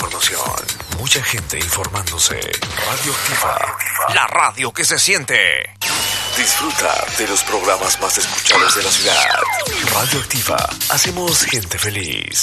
información. Mucha gente informándose. Radioactiva. La radio que se siente. Disfruta de los programas más escuchados de la ciudad. Radioactiva. Hacemos gente feliz.